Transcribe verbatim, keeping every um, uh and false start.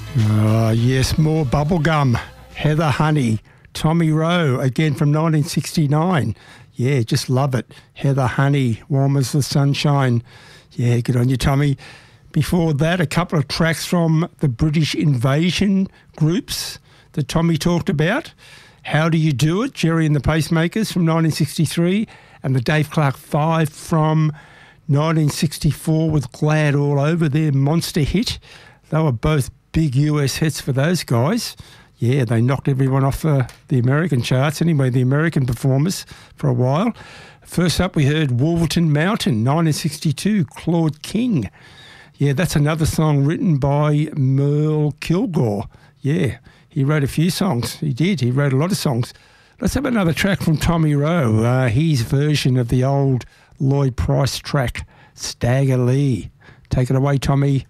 Uh, yes, more bubblegum. Heather Honey, Tommy Rowe, again from nineteen sixty-nine. Yeah, just love it. Heather Honey, Warm as the Sunshine. Yeah, good on you, Tommy. Before that, a couple of tracks from the British Invasion groups that Tommy talked about. How Do You Do It, Jerry and the Pacemakers from nineteen sixty-three, and the Dave Clark Five from nineteen sixty-four with Glad All Over, their monster hit. They were both big U S hits for those guys. Yeah, they knocked everyone off the, the American charts, anyway, the American performers for a while. First up, we heard Wolverton Mountain, nineteen sixty-two, Claude King. Yeah, that's another song written by Merle Kilgore. Yeah, he wrote a few songs. He did. He wrote a lot of songs. Let's have another track from Tommy Rowe, uh, his version of the old Lloyd Price track, Stagger Lee. Take it away, Tommy.